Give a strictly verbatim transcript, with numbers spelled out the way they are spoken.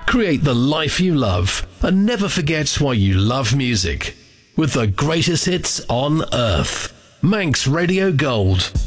Create the life you love and never forget why you love music. With the greatest hits on earth. Manx Radio Gold.